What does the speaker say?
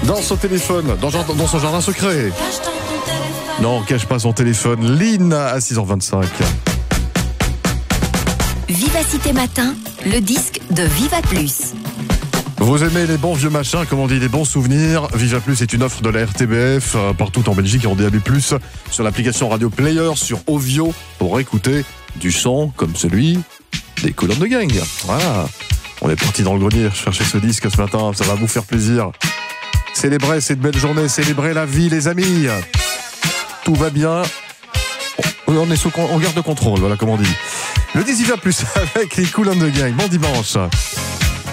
dans son téléphone, dans son jardin secret. Non, cache pas son téléphone. Lynn à 6h25. Vivacité Matin, le disque de Viva Plus. Vous aimez les bons vieux machins, comme on dit, les bons souvenirs. Viva Plus est une offre de la RTBF partout en Belgique et en DAB+, sur l'application Radio Player, sur Ovio, pour écouter du son comme celui des Kool and the Gang. Voilà. On est parti dans le grenier chercher ce disque ce matin, ça va vous faire plaisir. Célébrez cette belle journée, célébrez la vie, les amis. Tout va bien. On est en garde de contrôle, voilà comme on dit. Le 10 Viva Plus avec les Kool and the Gang. Bon dimanche.